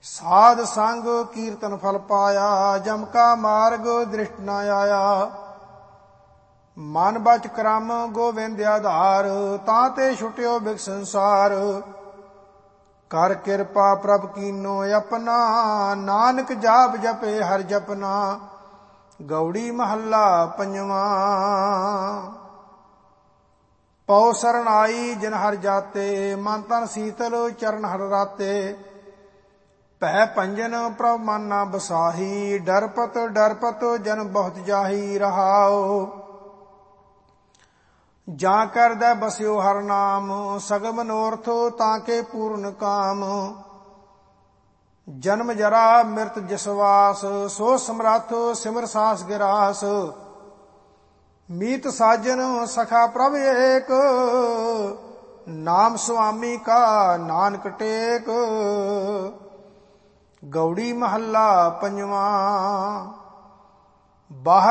ਸਾਧ ਸੰਗ ਕੀਰਤਨ ਫਲ ਪਾਇਆ, ਜਮ ਕਾ ਮਾਰਗ ਦ੍ਰਿਸ਼ਟ ਨ ਆਇਆ। ਮਨ ਬਚ ਕਰਮ ਗੋਬਿੰਦ ਆਧਾਰ, ਤਾਂ ਤੇ ਛੁਟਿਓ ਬਿਖ ਸੰਸਾਰ। ਕਰ ਕਿਰਪਾ ਪ੍ਰਭ ਕੀਨੋ ਆਪਣਾ, ਨਾਨਕ ਜਾਪ ਜਪੇ ਹਰ ਜਪਨਾ। ਗੌੜੀ ਮਹੱਲਾ ਪੰਜਵਾਂ। ਪਉ ਸਰਣ ਆਈ ਜਿਨ ਹਰ ਜਾਤੇ, ਮਨ ਤਨ ਸੀਤਲ ਚਰਨ ਹਰ ਰਾਤੇ। ਭੈ ਭੰਜਨ ਪ੍ਰਭ ਮਨ ਨਾ ਬਸਾਹੀ, ਡਰਪਤ ਜਨ ਬਹੁਤ ਜਾਹੀ। ਰਹਾਉ ਜਾਂ ਕਰਦੈ ਬਸਿਓ ਹਰ ਨਾਮ, ਸਗਲ ਮਨੋਰਥ ਤਾਂ ਕੇ ਪੂਰਨ ਕਾਮ। ਜਨਮ ਜਰਾ ਮਿਰਤ ਜਸਵਾਸ, ਸੋ ਸਮਰੱਥ ਸਿਮਰ ਸਾਸ ਗਿਰਾਸ। ਮੀਤ ਸਾਜਨ ਸਖਾ ਪ੍ਰਭ ਏਕ, ਨਾਮ ਸੁਆਮੀ ਕਾ ਨਾਨਕ ਟੇਕ। ਗੌੜੀ ਮਹੱਲਾ ਪੰਜਵਾਂ। ਬਾਹਰ